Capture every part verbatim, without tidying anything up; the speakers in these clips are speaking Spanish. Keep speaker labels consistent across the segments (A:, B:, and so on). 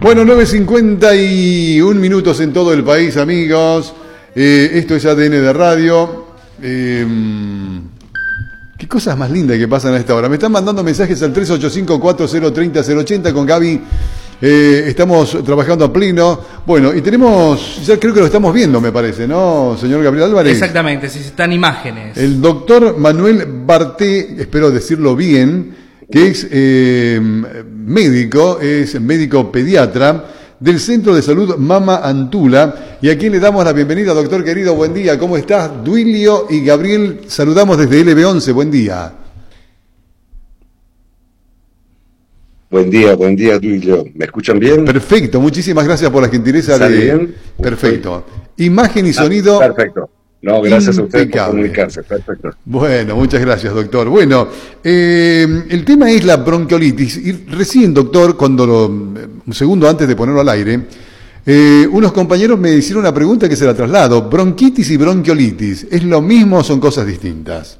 A: Bueno, nueve cincuenta y un minutos en todo el país, amigos. Eh, esto es A D N de Radio. Eh, qué cosas más lindas que pasan a esta hora. Me están mandando mensajes al tres ocho cinco, cuatro cero tres cero, cero ocho cero con Gaby. Eh, estamos trabajando a pleno. Bueno, y tenemos, ya creo que lo estamos viendo, me parece, ¿no, señor Gabriel Álvarez?
B: Exactamente, si están imágenes.
A: El doctor Manuel Barté, espero decirlo bien, que es eh, médico, es médico pediatra del Centro de Salud Mama Antula, y aquí le damos la bienvenida, doctor querido, buen día, ¿cómo estás? Duilio y Gabriel, saludamos desde L B once, buen día.
C: Buen día, buen día, Duilio. ¿Me escuchan bien?
A: Perfecto, muchísimas gracias por la gentileza de...
C: bien?
A: Perfecto. Imagen y sonido...
C: Ah, perfecto. No, gracias
A: impecable.
C: a ustedes por comunicarse. Perfecto.
A: Bueno, muchas gracias, doctor. Bueno, eh, el tema es la bronquiolitis. Y recién, doctor, cuando lo, un segundo antes de ponerlo al aire, eh, unos compañeros me hicieron una pregunta que se la traslado. ¿Bronquitis y bronquiolitis es lo mismo o son cosas distintas?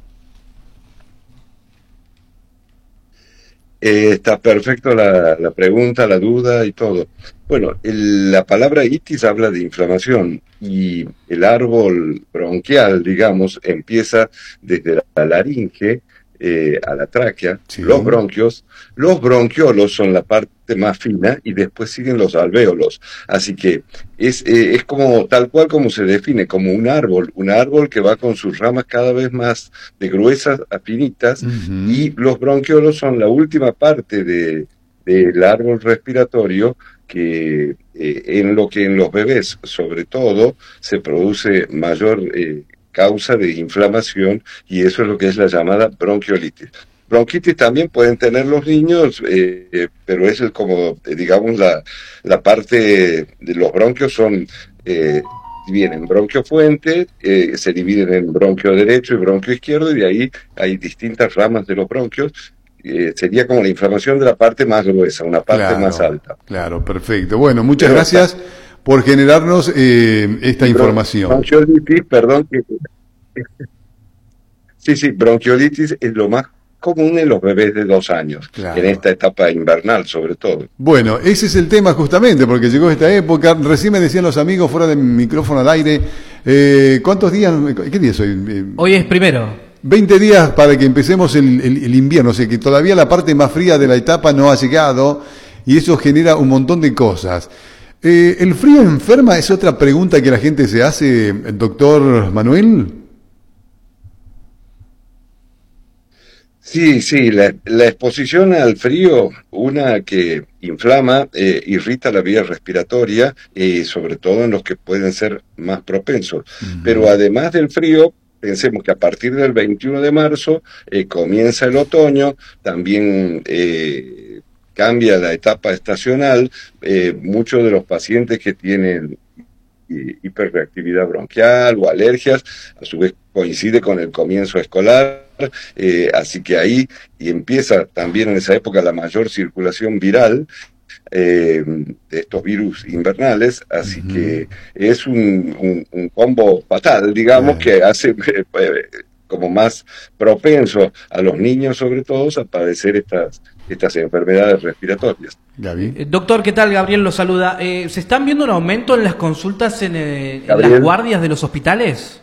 C: Eh, está perfecto la, la pregunta, la duda y todo. Bueno, el, la palabra itis habla de inflamación y el árbol bronquial, digamos, empieza desde la laringe eh, a la tráquea, sí. Los bronquios. Los bronquiolos son la parte más fina y después siguen los alvéolos. Así que es, eh, es como tal cual como se define, como un árbol, un árbol que va con sus ramas cada vez más de gruesas a finitas, uh-huh. Y los bronquiolos son la última parte de, del árbol respiratorio que eh, en lo que en los bebés, sobre todo, se produce mayor eh, causa de inflamación, y eso es lo que es la llamada bronquiolitis. Bronquitis también pueden tener los niños, eh, eh, pero es el, como, eh, digamos, la, la parte de los bronquios son, eh, vienen bronquio fuente, eh, se dividen en bronquio derecho y bronquio izquierdo, y de ahí hay distintas ramas de los bronquios. Eh, sería como la inflamación de la parte más gruesa, una parte
A: claro,
C: más alta.
A: Claro, perfecto. Bueno, muchas pero, gracias por generarnos eh, esta bron- información.
C: Bronquiolitis, perdón. Que, sí, sí, bronquiolitis es lo más común en los bebés de dos años, claro. En esta etapa invernal sobre todo.
A: Bueno, ese es el tema justamente, porque llegó esta época. Recién me decían los amigos fuera del micrófono al aire, eh, ¿cuántos días? ¿Qué día es hoy?
B: Hoy es primero.
A: veinte días para que empecemos el, el, el invierno, o sea que todavía la parte más fría de la etapa no ha llegado y eso genera un montón de cosas. Eh, ¿El frío enferma? Es otra pregunta que la gente se hace, doctor Manuel.
C: Sí, sí, la, la exposición al frío, una que inflama, eh, irrita la vía respiratoria, eh, sobre todo en los que pueden ser más propensos. Uh-huh. Pero además del frío, pensemos que a partir del veintiuno de marzo eh, comienza el otoño, también eh, cambia la etapa estacional, eh, muchos de los pacientes que tienen hiperreactividad bronquial o alergias, a su vez coincide con el comienzo escolar, eh, así que ahí y empieza también en esa época la mayor circulación viral eh, de estos virus invernales, así uh-huh. que es un, un, un combo fatal, digamos, uh-huh. que hace eh, como más propenso a los niños sobre todo a padecer estas estas enfermedades respiratorias.
B: Eh, doctor, ¿qué tal? Gabriel lo saluda. Eh, ¿Se están viendo un aumento en las consultas en, eh, en las guardias de los hospitales?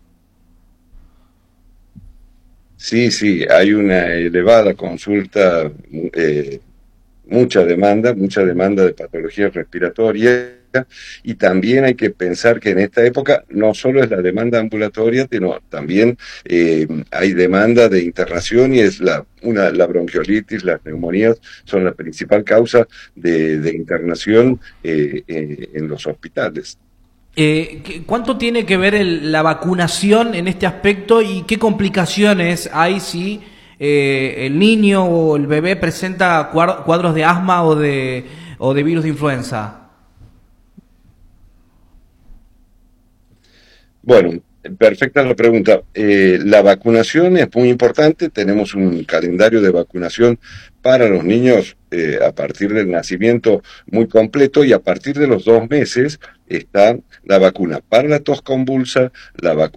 C: Sí, sí, hay una elevada consulta, eh, mucha demanda, mucha demanda de patologías respiratorias, y también hay que pensar que en esta época no solo es la demanda ambulatoria, sino también eh, hay demanda de internación, y es la una la bronquiolitis, las neumonías son la principal causa de, de internación eh, eh, en los hospitales.
B: Eh, ¿Cuánto tiene que ver el, la vacunación en este aspecto y qué complicaciones hay si eh, el niño o el bebé presenta cuadros de asma o de, o de virus de influenza?
C: Bueno, perfecta la pregunta. Eh, la vacunación es muy importante. Tenemos un calendario de vacunación para los niños eh, a partir del nacimiento muy completo, y a partir de los dos meses está la vacuna para la tos convulsa, la vacuna